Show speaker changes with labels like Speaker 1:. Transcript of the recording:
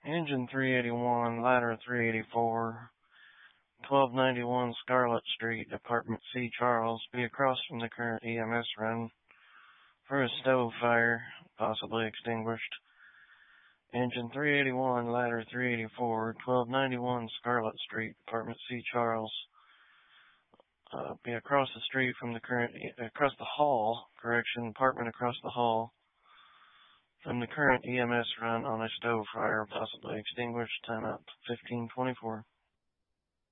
Speaker 1: Engine 381, ladder 384, 1291 Scarlett Street, Apartment C, Charles. Be across from the current EMS run for a stove fire, possibly extinguished. Engine 381, ladder 384, 1291 Scarlett Street, Apartment C, Charles. Be across the street from the across the hall, apartment across the hall from the current EMS run on a stove fire, possibly extinguished. Time out 1524.